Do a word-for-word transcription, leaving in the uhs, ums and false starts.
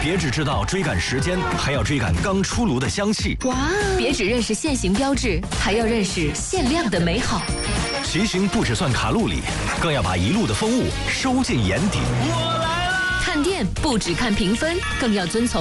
别只知道追赶时间，还要追赶刚出炉的香气。 哇！别只认识限行标志，还要认识限量的美好。 骑行不只算卡路里，更要把一路的风物收进眼底。 看店不只看评分，更要遵从